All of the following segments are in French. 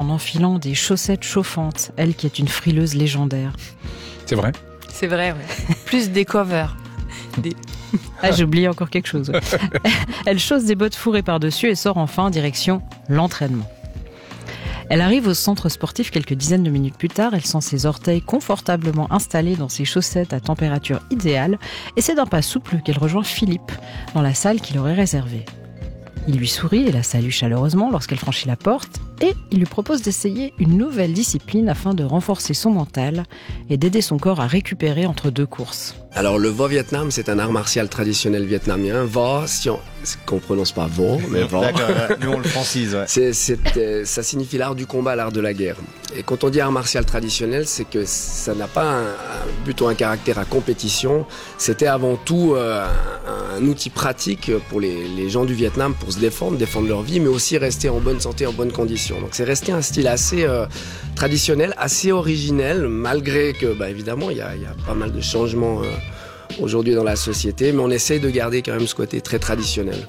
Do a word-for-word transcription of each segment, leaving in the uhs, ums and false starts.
en enfilant des chaussettes chauffantes, elle qui est une frileuse légendaire. C'est vrai. C'est vrai, ouais. Plus des covers. Des... Ah, j'ai oublié encore quelque chose. Elle chausse des bottes fourrées par-dessus et sort enfin en direction l'entraînement. Elle arrive au centre sportif quelques dizaines de minutes plus tard. Elle sent ses orteils confortablement installés dans ses chaussettes à température idéale et c'est d'un pas souple qu'elle rejoint Philippe dans la salle qu'il aurait réservée. Il lui sourit et la salue chaleureusement lorsqu'elle franchit la porte et il lui propose d'essayer une nouvelle discipline afin de renforcer son mental et d'aider son corps à récupérer entre deux courses. Alors le Va Vietnam, c'est un art martial traditionnel vietnamien. Va, si on, qu'on prononce pas Va, mais Va. D'accord, nous on le francise. Ouais. C'est, c'est, euh, ça signifie l'art du combat, l'art de la guerre. Et quand on dit art martial traditionnel, c'est que ça n'a pas un, un, plutôt un caractère à compétition. C'était avant tout euh, un, un outil pratique pour les, les gens du Vietnam pour se défendre, défendre leur vie, mais aussi rester en bonne santé, en bonnes conditions. Donc c'est resté un style assez euh, traditionnel, assez originel, malgré que, bah, évidemment, il y a, y a pas mal de changements euh, aujourd'hui dans la société, mais on essaye de garder quand même ce côté très traditionnel.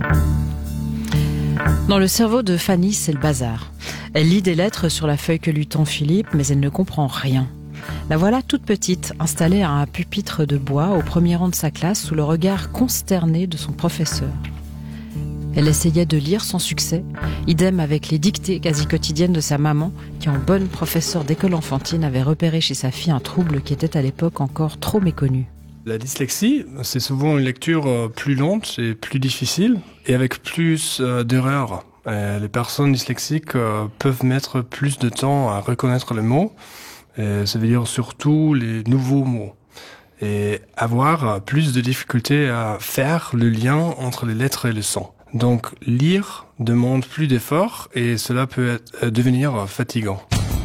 Dans le cerveau de Fanny, c'est le bazar. Elle lit des lettres sur la feuille que lui tend Philippe, mais elle ne comprend rien. La voilà toute petite, installée à un pupitre de bois au premier rang de sa classe, sous le regard consterné de son professeur. Elle essayait de lire sans succès, idem avec les dictées quasi quotidiennes de sa maman, qui en bonne professeure d'école enfantine avait repéré chez sa fille un trouble qui était à l'époque encore trop méconnu. La dyslexie, c'est souvent une lecture plus lente et plus difficile, et avec plus euh, d'erreurs. Et les personnes dyslexiques euh, peuvent mettre plus de temps à reconnaître les mots, et ça veut dire surtout les nouveaux mots, et avoir plus de difficultés à faire le lien entre les lettres et le son. Donc lire demande plus d'efforts et cela peut être, devenir fatigant.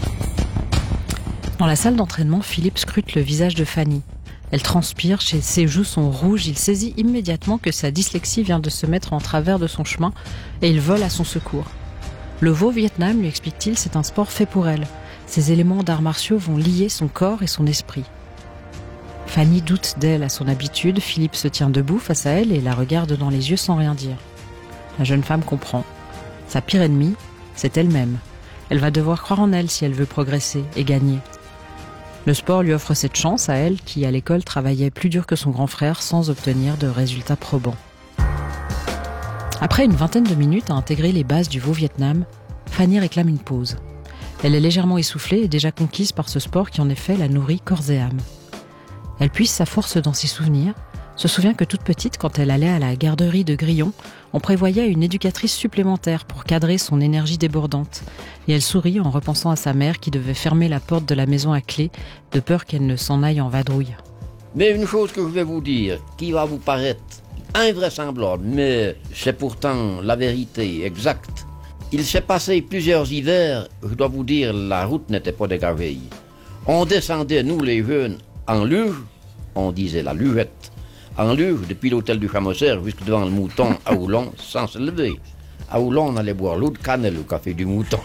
Dans la salle d'entraînement, Philippe scrute le visage de Fanny. Elle transpire, ses joues sont rouges, il saisit immédiatement que sa dyslexie vient de se mettre en travers de son chemin et il vole à son secours. Le Va Vietnam, lui explique-t-il, c'est un sport fait pour elle. Ces éléments d'arts martiaux vont lier son corps et son esprit. Fanny doute d'elle à son habitude, Philippe se tient debout face à elle et la regarde dans les yeux sans rien dire. La jeune femme comprend. Sa pire ennemie, c'est elle-même. Elle va devoir croire en elle si elle veut progresser et gagner. Le sport lui offre cette chance à elle qui, à l'école, travaillait plus dur que son grand frère sans obtenir de résultats probants. Après une vingtaine de minutes à intégrer les bases du Va Vietnam, Fanny réclame une pause. Elle est légèrement essoufflée et déjà conquise par ce sport qui en effet la nourrit corps et âme. Elle puise sa force dans ses souvenirs, se souvient que toute petite, quand elle allait à la garderie de Grillon, on prévoyait une éducatrice supplémentaire pour cadrer son énergie débordante. Et elle sourit en repensant à sa mère qui devait fermer la porte de la maison à clé, de peur qu'elle ne s'en aille en vadrouille. Mais une chose que je vais vous dire, qui va vous paraître invraisemblable, mais c'est pourtant la vérité exacte. Il s'est passé plusieurs hivers, je dois vous dire, la route n'était pas dégagée. On descendait, nous les jeunes, en luge, on disait la lugette, en luge, depuis l'hôtel du Chamosser jusque devant le mouton à Oulon, sans se lever. À Oulon, on allait boire l'eau de cannelle au café du mouton.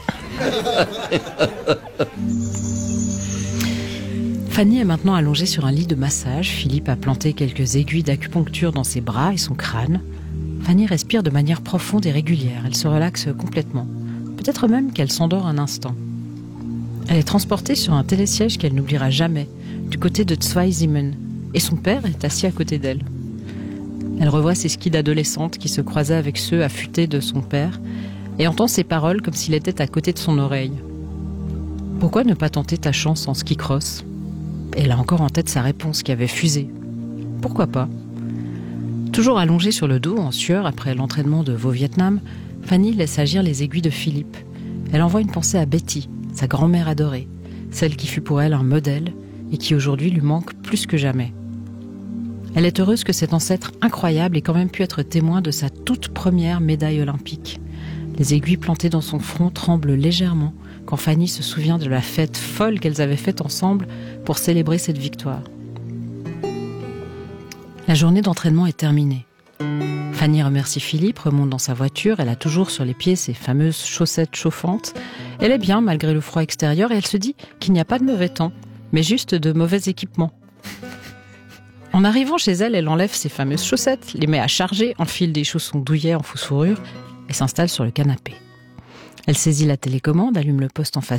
Fanny est maintenant allongée sur un lit de massage. Philippe a planté quelques aiguilles d'acupuncture dans ses bras et son crâne. Fanny respire de manière profonde et régulière. Elle se relaxe complètement. Peut-être même qu'elle s'endort un instant. Elle est transportée sur un télésiège qu'elle n'oubliera jamais, du côté de Zweisimmen. Et son père est assis à côté d'elle. Elle revoit ses skis d'adolescente qui se croisaient avec ceux affûtés de son père et entend ses paroles comme s'il était à côté de son oreille. Pourquoi ne pas tenter ta chance en ski cross ? Elle a encore en tête sa réponse qui avait fusé. Pourquoi pas ? Toujours allongée sur le dos, en sueur après l'entraînement de Va Vietnam, Fanny laisse agir les aiguilles de Philippe. Elle envoie une pensée à Betty, sa grand-mère adorée, celle qui fut pour elle un modèle et qui aujourd'hui lui manque plus que jamais. Elle est heureuse que cet ancêtre incroyable ait quand même pu être témoin de sa toute première médaille olympique. Les aiguilles plantées dans son front tremblent légèrement quand Fanny se souvient de la fête folle qu'elles avaient faite ensemble pour célébrer cette victoire. La journée d'entraînement est terminée. Fanny remercie Philippe, remonte dans sa voiture, elle a toujours sur les pieds ses fameuses chaussettes chauffantes. Elle est bien malgré le froid extérieur et elle se dit qu'il n'y a pas de mauvais temps, mais juste de mauvais équipements. En arrivant chez elle, elle enlève ses fameuses chaussettes, les met à charger, enfile des chaussons douillets en faux fourrure et s'installe sur le canapé. Elle saisit la télécommande, allume le poste en face